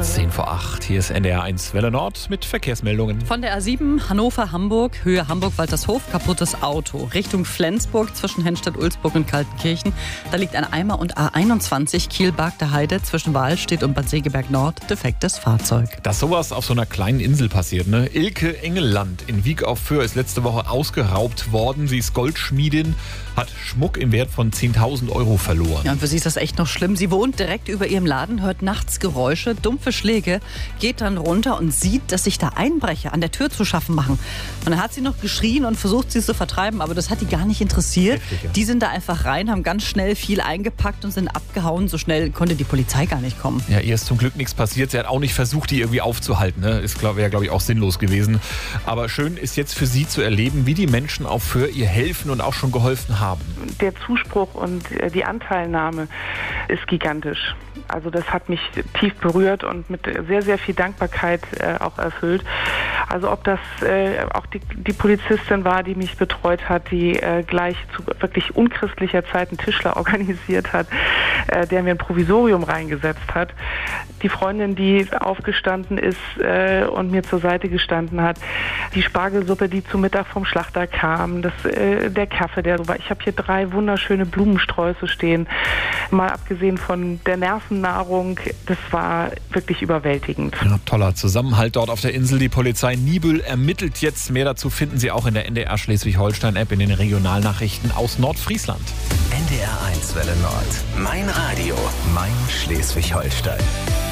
10 vor 8. Hier ist NDR 1 Welle Nord mit Verkehrsmeldungen. Von der A7 Hannover-Hamburg, Höhe Hamburg-Waltershof, kaputtes Auto. Richtung Flensburg zwischen Henstedt-Ulzburg und Kaltenkirchen. Da liegt ein Eimer und A21 Kiel-Bargter Heide zwischen Wahlstedt und Bad Segeberg Nord. Defektes Fahrzeug. Dass sowas auf so einer kleinen Insel passiert, ne? Ilke Engelland in Wiek auf Föhr ist letzte Woche ausgeraubt worden. Sie ist Goldschmiedin, hat Schmuck im Wert von 10.000 Euro verloren. Ja, und für sie ist das echt noch schlimm. Sie wohnt direkt über ihrem Laden, hört nachts Geräusche, dumpfe Schläge, geht dann runter und sieht, dass sich da Einbrecher an der Tür zu schaffen machen. Und dann hat sie noch geschrien und versucht, sie zu vertreiben, aber das hat die gar nicht interessiert. Heftig, ja. Die sind da einfach rein, haben ganz schnell viel eingepackt und sind abgehauen. So schnell konnte die Polizei gar nicht kommen. Ja, ihr ist zum Glück nichts passiert. Sie hat auch nicht versucht, die irgendwie aufzuhalten. Ne? Wäre, glaube ich, auch sinnlos gewesen. Aber schön ist jetzt für sie zu erleben, wie die Menschen auf Föhr ihr helfen und auch schon geholfen haben. Der Zuspruch und die Anteilnahme ist gigantisch. Also das hat mich tief berührt und mit sehr, sehr viel Dankbarkeit auch erfüllt. Also ob das auch die Polizistin war, die mich betreut hat, die gleich zu wirklich unchristlicher Zeit einen Tischler organisiert hat, der mir ein Provisorium reingesetzt hat. Die Freundin, die aufgestanden ist und mir zur Seite gestanden hat. Die Spargelsuppe, die zu Mittag vom Schlachter kam. Der Kaffee, der so war. Ich habe hier 3 wunderschöne Blumensträuße stehen. Mal abgesehen von der Nervennahrung, das war wirklich überwältigend. Ja, toller Zusammenhalt dort auf der Insel. Die Polizei Niebüll ermittelt jetzt. Mehr dazu finden Sie auch in der NDR Schleswig-Holstein-App in den Regionalnachrichten aus Nordfriesland. NDR 1 Welle Nord. Mein Radio. Mein Schleswig-Holstein.